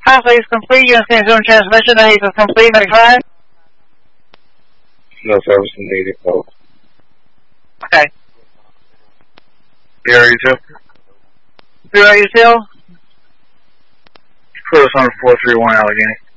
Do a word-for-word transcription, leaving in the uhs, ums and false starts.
Alpha is complete. Unit resume transmission. The haze is complete. ninety-five. No service needed. Oh. Okay. Zero eight two. Zero eight two. Cruise on four three one Allegheny.